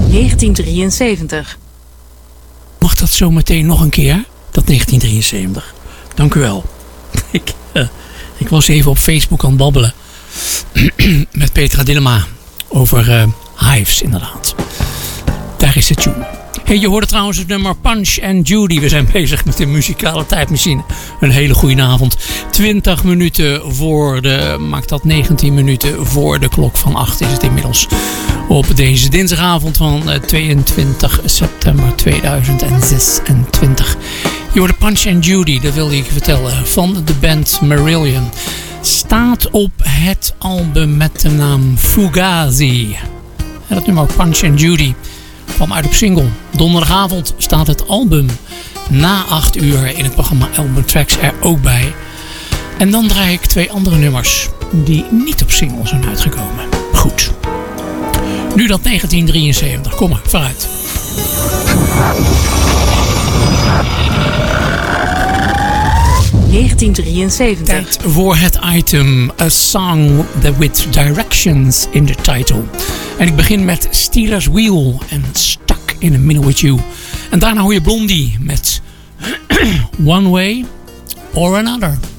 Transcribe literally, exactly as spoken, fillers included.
negentien drieënzeventig. Mag dat zo meteen nog een keer? Dat negentien drieënzeventig. Dank u wel. ik, uh, ik was even op Facebook aan het babbelen. Met Petra Dillema. Over uh, Hives inderdaad. Daar is de tune. Hey, je hoorde trouwens het nummer Punch and Judy. We zijn bezig met de muzikale tijdmachine. Een hele goede avond. twintig minuten voor de... Maakt dat negentien minuten voor de klok van acht is het inmiddels. Op deze dinsdagavond van tweeëntwintig september tweeduizend zesentwintig. Je hoorde Punch and Judy, dat wilde ik je vertellen. Van de band Marillion. Staat op het album met de naam Fugazi. En dat nummer Punch and Judy kwam uit op single. Donderdagavond staat het album na acht uur in het programma Album Tracks er ook bij. En dan draai ik twee andere nummers die niet op single zijn uitgekomen. Goed. Nu dat negentien drieënzeventig. Kom maar, vooruit. negentien drieënzeventig. Tijd voor het item A Song that with Directions in the title. En ik begin met Steelers Wheel en Stuck in the Middle with You. En daarna hoor je Blondie met One Way or Another.